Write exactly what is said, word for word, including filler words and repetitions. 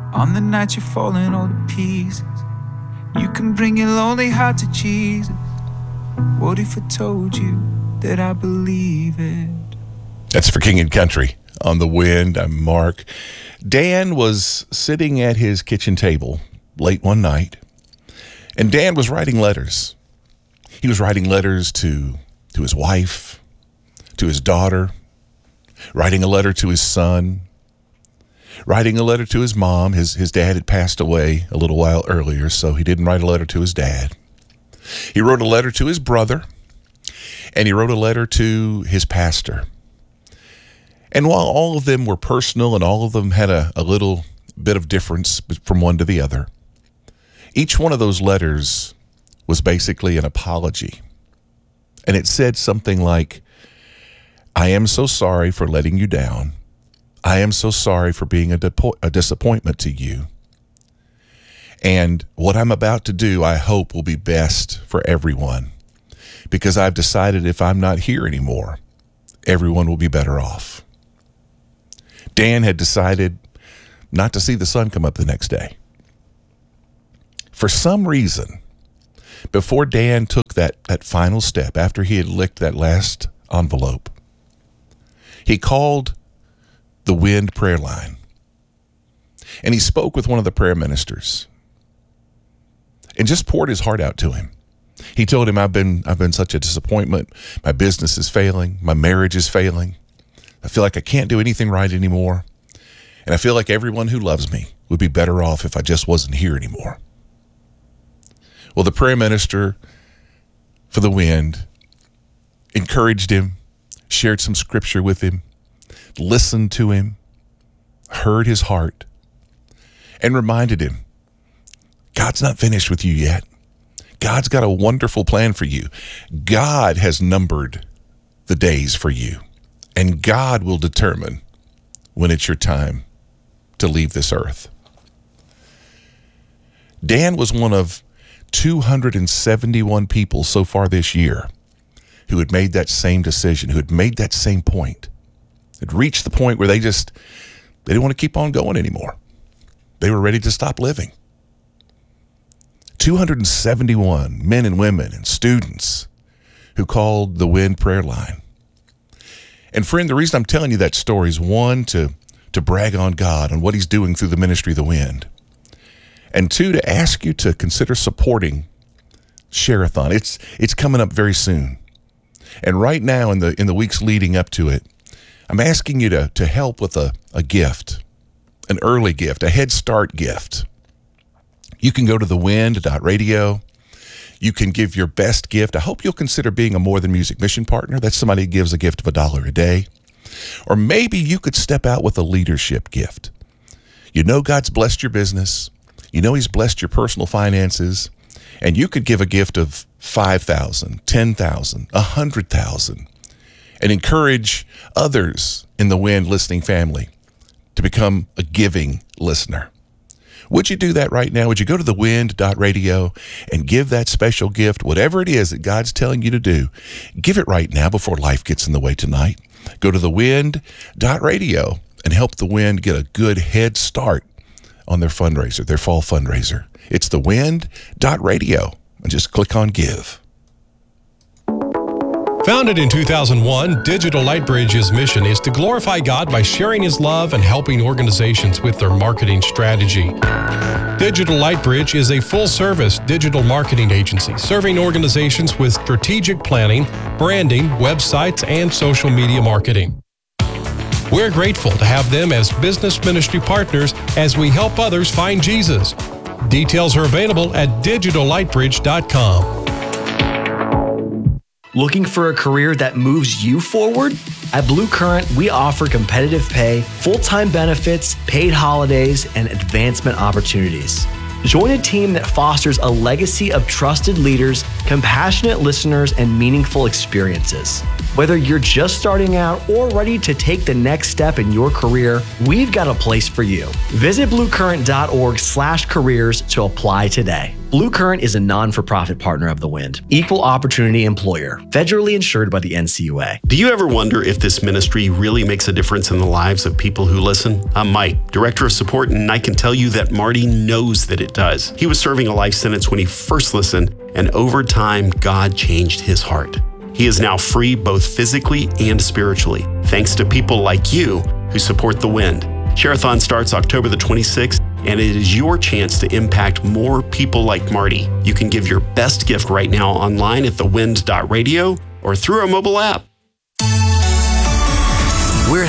On the night you're falling all to pieces, you can bring your lonely heart to Jesus. What if I told you that I believe it? That's for King and Country on The Wind. I'm Mark. Dan was sitting at his kitchen table late one night, and Dan was writing letters. He was writing letters to, to his wife, to his daughter, writing a letter to his son, writing a letter to his mom. His, his dad had passed away a little while earlier, so he didn't write a letter to his dad. He wrote a letter to his brother, and he wrote a letter to his pastor. And while all of them were personal and all of them had a, a little bit of difference from one to the other, each one of those letters was basically an apology. And it said something like, I am so sorry for letting you down. I am so sorry for being a, depo- a disappointment to you. And what I'm about to do, I hope, will be best for everyone, because I've decided if I'm not here anymore, everyone will be better off. Dan had decided not to see the sun come up the next day. For some reason, before Dan took that, that final step, after he had licked that last envelope, he called the Wind prayer line, and he spoke with one of the prayer ministers and just poured his heart out to him. He told him, I've been, I've been such a disappointment. My business is failing. My marriage is failing. I feel like I can't do anything right anymore. And I feel like everyone who loves me would be better off if I just wasn't here anymore. Well, the prayer minister for the Wind encouraged him, shared some scripture with him, listened to him, heard his heart, and reminded him, God's not finished with you yet. God's got a wonderful plan for you. God has numbered the days for you, and God will determine when it's your time to leave this earth. Dan was one of two hundred seventy-one people so far this year who had made that same decision, who had made that same point, had reached the point where they just, they didn't want to keep on going anymore. They were ready to stop living. two hundred seventy-one men and women and students who called the Wind prayer line. And friend, the reason I'm telling you that story is, one, to, to brag on God and what he's doing through the ministry of the Wind. And two, to ask you to consider supporting Share-a-thon. It's, it's coming up very soon. And right now, in the, in the weeks leading up to it, I'm asking you to, to help with a, a gift, an early gift, a Head Start gift. You can go to the wind dot radio. You can give your best gift. I hope you'll consider being a More Than Music mission partner. That's somebody who gives a gift of a dollar a day. Or maybe you could step out with a leadership gift. You know God's blessed your business. You know he's blessed your personal finances. And you could give a gift of five thousand dollars, ten thousand dollars, one hundred thousand dollars, and encourage others in the Wind listening family to become a giving listener. Would you do that right now? Would you go to the wind dot radio and give that special gift, whatever it is that God's telling you to do? Give it right now before life gets in the way tonight. Go to the wind dot radio and help the Wind get a good head start on their fundraiser, their fall fundraiser. It's the wind dot radio, and just click on Give. Founded in two thousand one, Digital Lightbridge's mission is to glorify God by sharing his love and helping organizations with their marketing strategy. Digital Lightbridge is a full-service digital marketing agency serving organizations with strategic planning, branding, websites, and social media marketing. We're grateful to have them as business ministry partners as we help others find Jesus. Details are available at digital lightbridge dot com. Looking for a career that moves you forward? At Blue Current, we offer competitive pay, full-time benefits, paid holidays, and advancement opportunities. Join a team that fosters a legacy of trusted leaders, compassionate listeners, and meaningful experiences. Whether you're just starting out or ready to take the next step in your career, we've got a place for you. Visit bluecurrent dot org slash careers to apply today. Blue Current is a non-for-profit partner of The Wind, equal opportunity employer, federally insured by the N C U A. Do you ever wonder if this ministry really makes a difference in the lives of people who listen? I'm Mike, Director of Support, and I can tell you that Marty knows that it does. He was serving a life sentence when he first listened, and over time, God changed his heart. He is now free both physically and spiritually, thanks to people like you who support The Wind. Share-a-thon starts October the twenty-sixth, and it is your chance to impact more people like Marty. You can give your best gift right now online at the wind dot radio or through our mobile app.